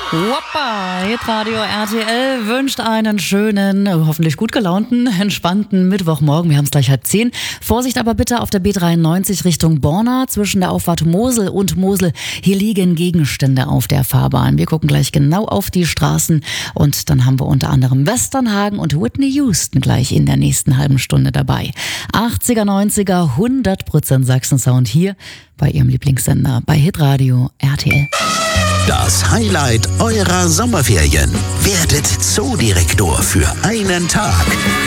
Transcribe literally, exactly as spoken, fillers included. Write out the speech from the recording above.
Woppa, Hitradio R T L wünscht einen schönen, hoffentlich gut gelaunten, entspannten Mittwochmorgen. Wir haben es gleich halb zehn. Vorsicht aber bitte auf der B dreiundneunzig Richtung Borna zwischen der Auffahrt Mosel und Mosel. Hier liegen Gegenstände auf der Fahrbahn. Wir gucken gleich genau auf die Straßen und dann haben wir unter anderem Westernhagen und Whitney Houston gleich in der nächsten halben Stunde dabei. achtziger, neunziger, hundert Prozent Sachsen-Sound hier bei Ihrem Lieblingssender bei Hitradio R T L. Das Highlight eurer Sommerferien. Werdet Zoodirektor für einen Tag.